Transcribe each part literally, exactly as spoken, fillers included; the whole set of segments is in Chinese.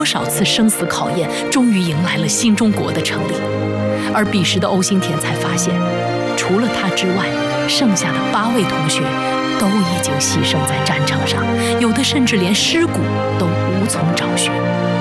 多少次生死考验，终于迎来了新中国的成立。而彼时的欧兴田才发现，除了他之外，剩下的八位同学都已经牺牲在战场上，有的甚至连尸骨都无从找寻。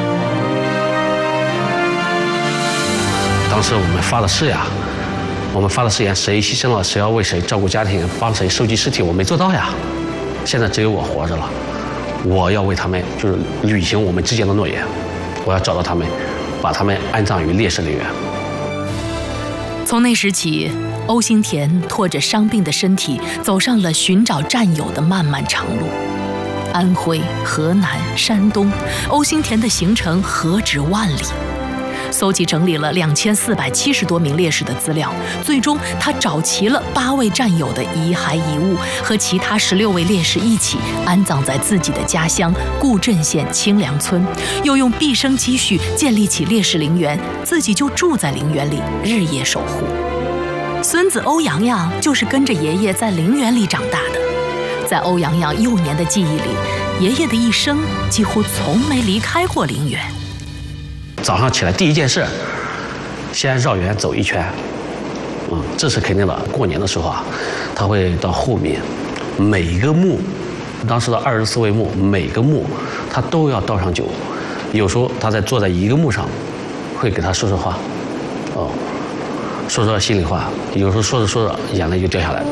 当时我们发的誓呀，我们发的誓言，谁牺牲了，谁要为谁照顾家庭，帮谁收集尸体，我没做到呀。现在只有我活着了，我要为他们就是履行我们之间的诺言，我要找到他们，把他们安葬于烈士陵园。 从那时起，欧兴田拖着伤病的身体，走上了寻找战友的漫漫长路。安徽、河南、山东，欧兴田的行程何止万里。搜集整理了两千四百七十多名烈士的资料，最终他找齐了八位战友的遗骸遗物，和其他十六位烈士一起安葬在自己的家乡固镇县清凉村，又用毕生积蓄建立起烈士陵园，自己就住在陵园里，日夜守护。孙子欧阳阳就是跟着爷爷在陵园里长大的。在欧阳阳幼年的记忆里，爷爷的一生几乎从没离开过陵园。 早上起来第一件事，先绕园走一圈，嗯，这是肯定的。过年的时候啊，他会到后面每一个墓，当时的二十四位墓，每个墓他都要倒上酒。有时候他在坐在一个墓上，会给他说说话，哦，说说心里话。有时候说着说着，眼泪就掉下来了。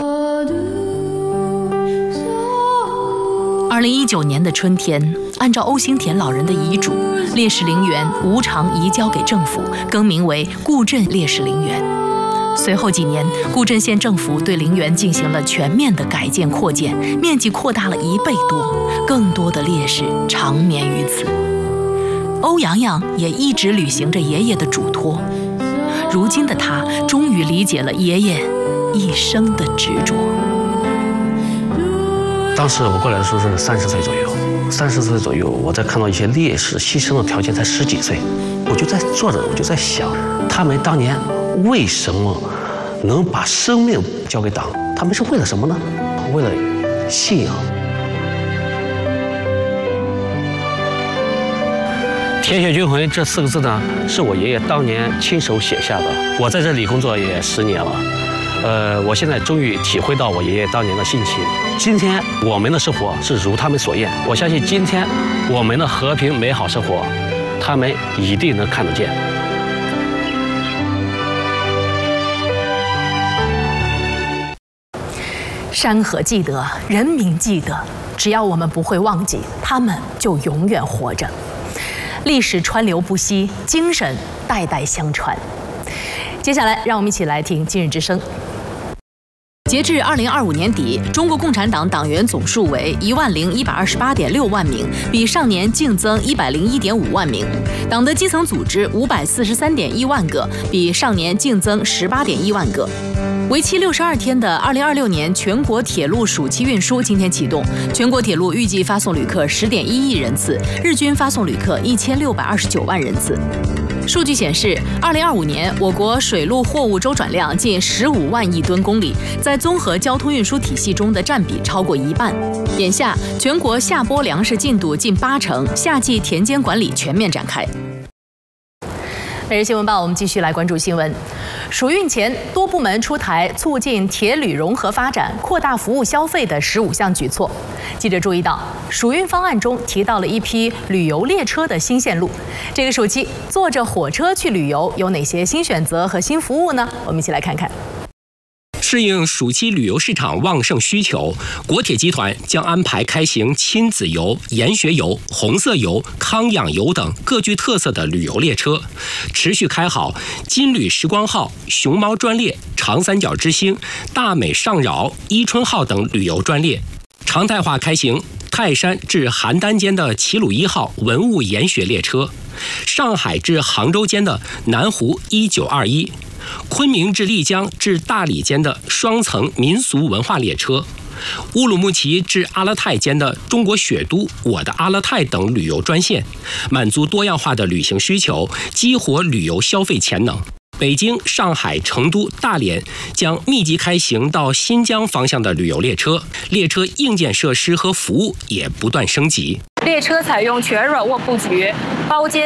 二零一九年的春天，按照欧兴田老人的遗嘱，烈士陵园无偿移交给政府，更名为固镇烈士陵园。随后几年，固镇县政府对陵园进行了全面的改建扩建，面积扩大了一倍多，更多的烈士长眠于此。欧阳阳也一直履行着爷爷的嘱托，如今的他终于理解了爷爷一生的执着。 当时我过来的时候是三十岁左右，三十岁左右，我在看到一些烈士牺牲的条件才十几岁，我就在坐着，我就在想，他们当年为什么能把生命交给党？他们是为了什么呢？为了信仰。铁血军魂这四个字呢，是我爷爷当年亲手写下的。我在这里工作也十年了。呃，我现在终于体会到我爷爷当年的心情。今天我们的生活是如他们所愿，我相信今天我们的和平美好生活，他们一定能看得见。 山河记得，人民记得，只要我们不会忘记，他们就永远活着。历史川流不息，精神代代相传。接下来，让我们一起来听今日之声。截至二零二五年底，中国共产党党员总数为一万零一百二十八点六万名，比上年净增一百零一点五万名。党的基层组织五百四十三点一万个，比上年净增十八点一万个。为期六十二天的二零二六年全国铁路暑期运输今天启动，全国铁路预计发送旅客十点一亿人次，日均发送旅客一千六百二十九万人次。数据显示，二零二五年我国水陆货物周转量近十五万亿吨公里，在综合交通运输体系中的占比超过一半。眼下，全国下播粮食进度近八成，夏季田间管理全面展开。每日新闻报，我们继续来关注新闻。暑运前，多部门出台促进铁旅融合发展、扩大服务消费的十五项举措。记者注意到，暑运方案中提到了一批旅游列车的新线路。这个暑期，坐着火车去旅游有哪些新选择和新服务呢？我们一起来看看。 适应暑期旅游市场旺盛需求，国铁集团将安排开行亲子游、研学游、红色游、康养游等各具特色的旅游列车，持续开好金旅时光号、熊猫专列、长三角之星、大美上饶、伊春号等旅游专列，常态化开行泰山至邯郸间的齐鲁一号文物研学列车，上海至杭州间的南湖一九二一。昆明至丽江至大理间的双层民俗文化列车，乌鲁木齐至阿勒泰间的中国雪都、我的阿勒泰等旅游专线，满足多样化的旅行需求，激活旅游消费潜能。北京、上海、成都、大连将密集开行到新疆方向的旅游列车，列车硬件设施和服务也不断升级。 列车采用全软卧布局、包间